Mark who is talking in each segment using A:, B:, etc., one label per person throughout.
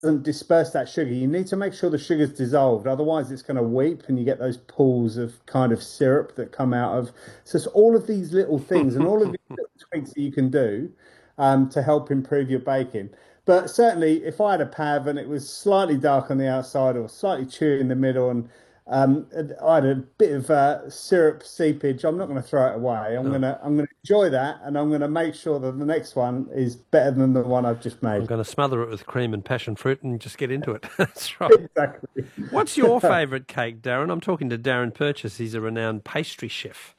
A: doesn't disperse that sugar. You need to make sure the sugar's dissolved, otherwise it's going to weep and you get those pools of kind of syrup that come out of. So it's all of these little things and all of these little tweaks that you can do to help improve your baking. But certainly, if I had a pav and it was slightly dark on the outside or slightly chewy in the middle, and um, I had a bit of syrup seepage, I'm not going to throw it away.
B: No.
A: I'm gonna enjoy that, and I'm going to make sure that the next one is better than the one I've just
B: I'm
A: made.
B: going to smother it with cream and passion fruit and just get into it. That's right.
A: Exactly.
B: What's your favourite cake, Darren? I'm talking to Darren Purchase. He's a renowned pastry chef.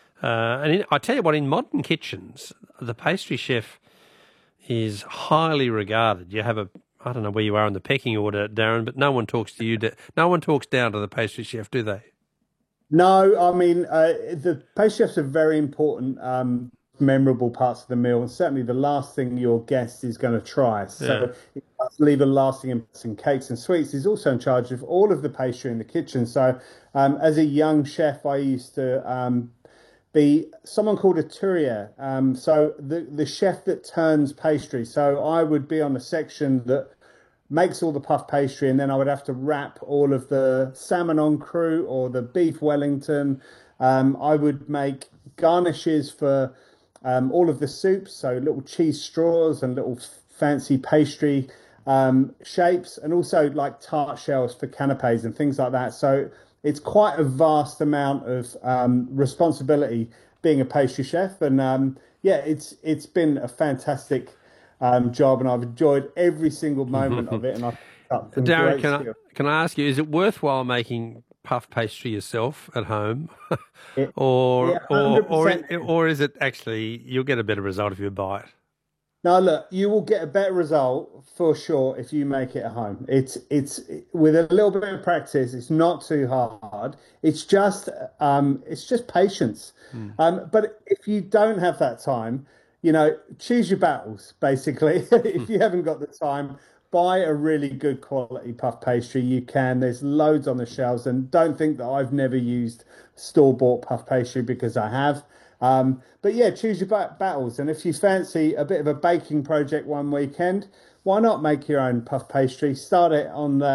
B: I tell you what, in modern kitchens, the pastry chef is highly regarded. You have I don't know where you are in the pecking order, Darren, but no one talks to you. No one talks down to the pastry chef, do they?
A: No, I mean, the pastry chefs are very important, memorable parts of the meal, and certainly the last thing your guest is going to try.
B: Yeah.
A: So it does leave a lasting impression. Cakes and sweets. He's also in charge of all of the pastry in the kitchen. So as a young chef, I used to be someone called a tourier. So the chef that turns pastry. So I would be on a section that makes all the puff pastry, and then I would have to wrap all of the salmon en croûte or the beef Wellington. I would make garnishes for all of the soups, so little cheese straws and little fancy pastry shapes, and also like tart shells for canapes and things like that. So it's quite a vast amount of responsibility being a pastry chef, and yeah, it's been a fantastic job, and I've enjoyed every single moment of it, and I've picked up some
B: Darren,
A: great skills.
B: can I ask you, is it worthwhile making puff pastry yourself at home,
A: It, yeah, 100%.
B: or is it actually you'll get a better result if you buy it?
A: Now, look, you will get a better result for sure if you make it at home. It's with a little bit of practice. It's not too hard. It's just patience. But if you don't have that time, choose your battles. Basically, if you haven't got the time, buy a really good quality puff pastry. You can. There's loads on the shelves, and don't think that I've never used store-bought puff pastry because I have. But yeah, choose your battles. And if you fancy a bit of a baking project one weekend, why not make your own puff pastry? Start it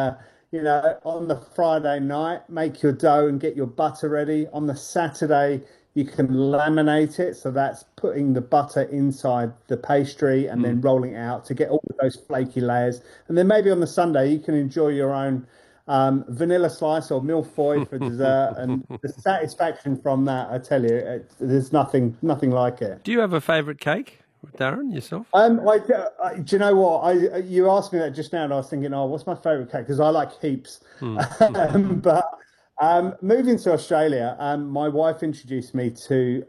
A: on the Friday night, make your dough and get your butter ready. On the Saturday, you can laminate it. So that's putting the butter inside the pastry and then rolling it out to get all of those flaky layers. And then maybe on the Sunday, you can enjoy your own vanilla slice or millefeuille for dessert, and the satisfaction from that, I tell you, there's nothing like it.
B: Do you have a favourite cake, Darren, yourself?
A: Do you know what? You asked me that just now, and I was thinking, oh, what's my favourite cake? Because I like heaps. But moving to Australia, my wife introduced me to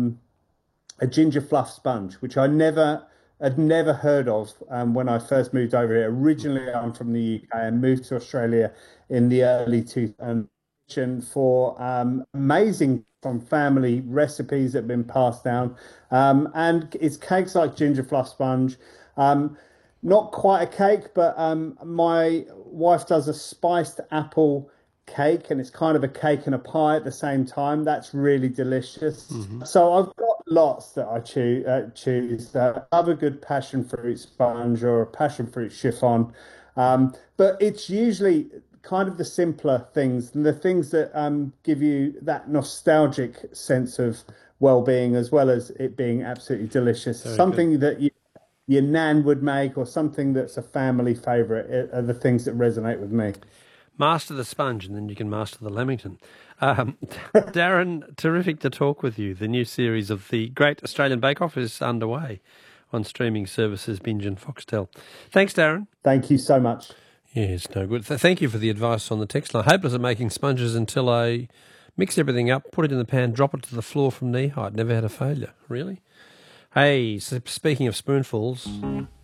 A: a ginger fluff sponge, which had never heard of when I first moved over here. Originally, I'm from the UK and moved to Australia in the early 2000s for amazing from family recipes that have been passed down. And it's cakes like ginger fluff sponge. Not quite a cake, but my wife does a spiced apple cake, and it's kind of a cake and a pie at the same time. That's really delicious. So I've got lots that I choose. I love a good passion fruit sponge or a passion fruit chiffon, but it's usually kind of the simpler things, and the things that give you that nostalgic sense of well-being, as well as it being absolutely delicious.
B: Very good.
A: Something that your nan would make, or something that's a family favourite, are the things that resonate with me.
B: Master the sponge, and then you can master the lamington. Darren, terrific to talk with you. The new series of the Great Australian Bake Off is underway on streaming services Binge and Foxtel. Thanks, Darren.
A: Thank you so much.
B: Yes, no good. Thank you for the advice on the text line. Hopeless at making sponges until I mix everything up, put it in the pan, drop it to the floor from knee height. Never had a failure. Really? Hey, so speaking of spoonfuls...